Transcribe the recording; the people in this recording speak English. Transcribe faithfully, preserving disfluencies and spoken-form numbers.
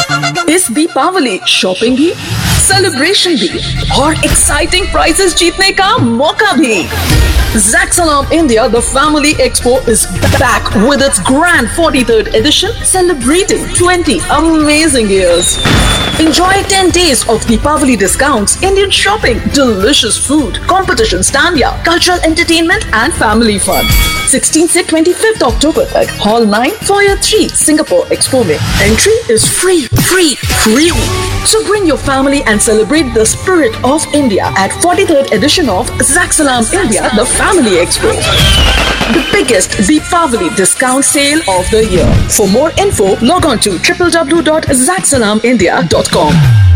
इस दीपावली शॉपिंग भी, सेलिब्रेशन भी और एक्साइटिंग प्राइजेस जीतने का मौका भी। Zaxalam India, the Family Expo, is back with its grand forty-third edition, celebrating twenty amazing years. Enjoy ten days of Deepavali discounts, Indian shopping, delicious food, competition stanya, cultural entertainment and family fun. sixteenth से twenty-fifth October तक, Hall nine, Foyer three, Singapore Expo में. Entry is free, free, free. So bring your family and celebrate the spirit of India at forty-third edition of Zaxalam India, the Family Expo. The biggest Deepavali discount sale of the year. For more info, log on to w w w dot zaxalam india dot com.